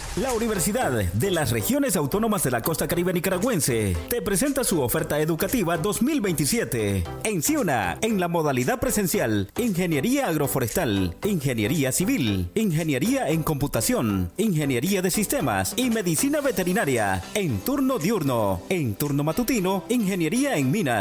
La Universidad de las Regiones Autónomas de la Costa Caribe Nicaragüense te presenta su oferta educativa 2027. En Ciuna, en la modalidad presencial, Ingeniería Agroforestal, Ingeniería Civil, Ingeniería en Computación, Ingeniería de Sistemas y Medicina Veterinaria. En turno diurno, en turno matutino, Ingeniería en Minas.